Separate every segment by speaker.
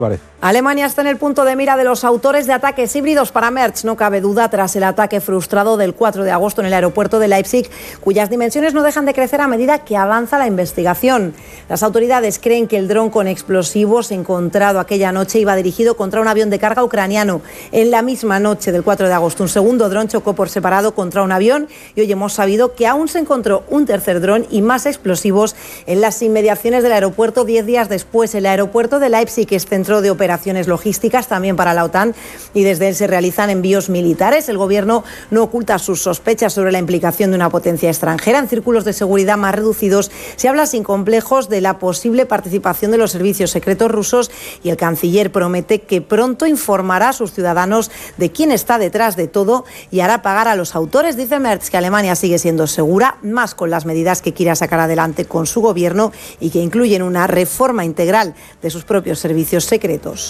Speaker 1: Vale.
Speaker 2: Alemania está en el punto de mira de los autores de ataques híbridos para Merch. No cabe duda tras el ataque frustrado del 4 de agosto en el aeropuerto de Leipzig, cuyas dimensiones no dejan de crecer a medida que avanza la investigación. Las autoridades creen que el dron con explosivos encontrado aquella noche iba dirigido contra un avión de carga ucraniano. En la misma noche del 4 de agosto, un segundo dron chocó por separado contra un avión y hoy hemos sabido que aún se encontró un tercer dron y más explosivos en las inmediaciones del aeropuerto 10 días después. El aeropuerto de Leipzig es centro de operaciones logísticas también para la OTAN y desde él se realizan envíos militares. El gobierno no oculta sus sospechas sobre la implicación de una potencia extranjera. En círculos de seguridad más reducidos se habla sin complejos de la posible participación de los servicios secretos rusos y el canciller promete que pronto informará a sus ciudadanos de quién está detrás de todo y hará pagar a los autores. Dice Merz que Alemania sigue siendo segura, más con las medidas que quiera sacar adelante con su gobierno y que incluyen una reforma integral de sus propios servicios secretos.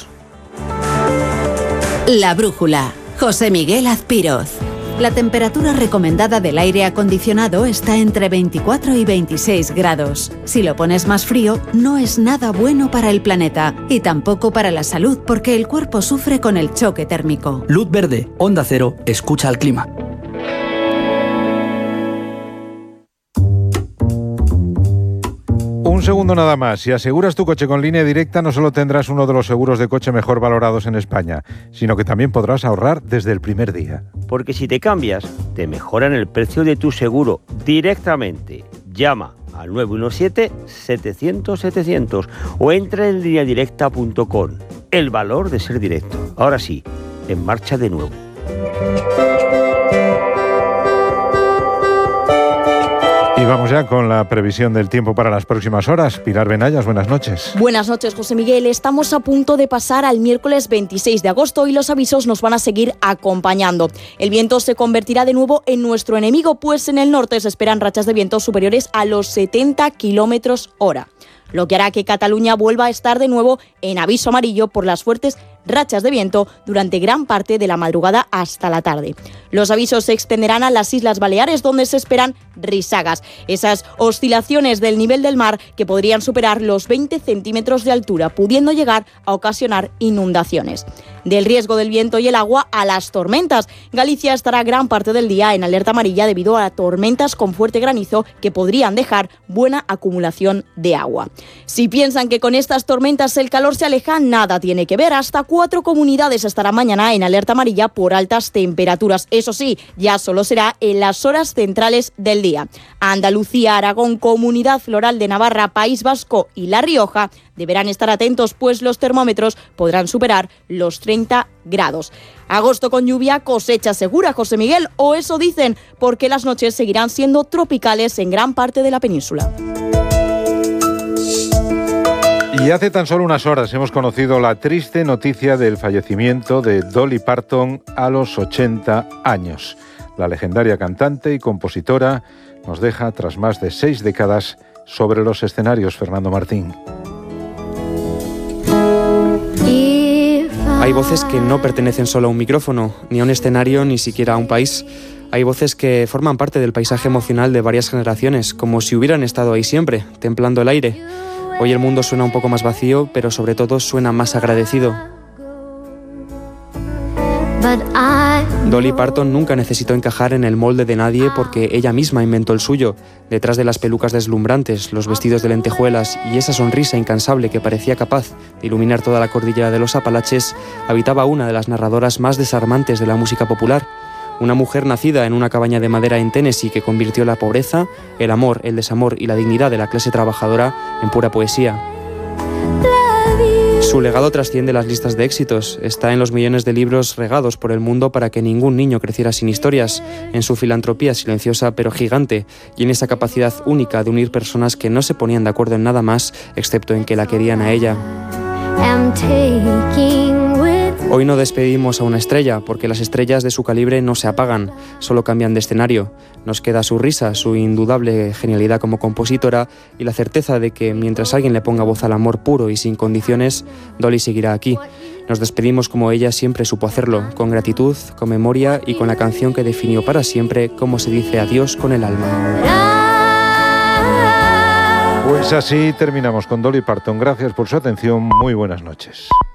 Speaker 3: La brújula. José Miguel Azpiroz. La temperatura recomendada del aire acondicionado está entre 24 y 26 grados. Si lo pones más frío, no es nada bueno para el planeta y tampoco para la salud, porque el cuerpo sufre con el choque térmico.
Speaker 4: Luz verde, Onda Cero, escucha al clima.
Speaker 1: Un segundo nada más. Si aseguras tu coche con Línea Directa, no solo tendrás uno de los seguros de coche mejor valorados en España, sino que también podrás ahorrar desde el primer día.
Speaker 5: Porque si te cambias, te mejoran el precio de tu seguro directamente. Llama al 917-700-700 o entra en lineadirecta.com. El valor de ser directo. Ahora sí, en marcha de nuevo.
Speaker 1: Y vamos ya con la previsión del tiempo para las próximas horas. Pilar Benayas, buenas noches.
Speaker 6: Buenas noches, José Miguel. Estamos a punto de pasar al miércoles 26 de agosto y los avisos nos van a seguir acompañando. El viento se convertirá de nuevo en nuestro enemigo, pues en el norte se esperan rachas de viento superiores a los 70 kilómetros hora, lo que hará que Cataluña vuelva a estar de nuevo en aviso amarillo por las fuertes rachas de viento durante gran parte de la madrugada hasta la tarde. Los avisos se extenderán a las Islas Baleares, donde se esperan risagas, esas oscilaciones del nivel del mar que podrían superar los 20 centímetros de altura, pudiendo llegar a ocasionar inundaciones. Del riesgo del viento y el agua a las tormentas. Galicia estará gran parte del día en alerta amarilla debido a tormentas con fuerte granizo que podrían dejar buena acumulación de agua. Si piensan que con estas tormentas el calor se aleja, nada tiene que ver. Hasta 4 comunidades estarán mañana en alerta amarilla por altas temperaturas. Eso sí, ya solo será en las horas centrales del día. Andalucía, Aragón, Comunidad Foral de Navarra, País Vasco y La Rioja deberán estar atentos, pues los termómetros podrán superar los 30 grados. Agosto con lluvia, cosecha segura, José Miguel, o eso dicen, porque las noches seguirán siendo tropicales en gran parte de la península.
Speaker 1: Y hace tan solo unas horas hemos conocido la triste noticia del fallecimiento de Dolly Parton a los 80 años. La legendaria cantante y compositora nos deja tras más de 6 décadas sobre los escenarios. Fernando Martín.
Speaker 7: Hay voces que no pertenecen solo a un micrófono, ni a un escenario, ni siquiera a un país. Hay voces que forman parte del paisaje emocional de varias generaciones, como si hubieran estado ahí siempre, templando el aire. Hoy el mundo suena un poco más vacío, pero sobre todo suena más agradecido. Dolly Parton nunca necesitó encajar en el molde de nadie porque ella misma inventó el suyo. Detrás de las pelucas deslumbrantes, los vestidos de lentejuelas y esa sonrisa incansable que parecía capaz de iluminar toda la cordillera de los Apalaches, habitaba una de las narradoras más desarmantes de la música popular. Una mujer nacida en una cabaña de madera en Tennessee que convirtió la pobreza, el amor, el desamor y la dignidad de la clase trabajadora en pura poesía. Su legado trasciende las listas de éxitos, está en los millones de libros regados por el mundo para que ningún niño creciera sin historias, en su filantropía silenciosa pero gigante y en esa capacidad única de unir personas que no se ponían de acuerdo en nada más, excepto en que la querían a ella. Hoy no despedimos a una estrella, porque las estrellas de su calibre no se apagan, solo cambian de escenario. Nos queda su risa, su indudable genialidad como compositora y la certeza de que mientras alguien le ponga voz al amor puro y sin condiciones, Dolly seguirá aquí. Nos despedimos como ella siempre supo hacerlo, con gratitud, con memoria y con la canción que definió para siempre cómo se dice adiós con el alma.
Speaker 1: Pues así terminamos con Dolly Parton. Gracias por su atención. Muy buenas noches.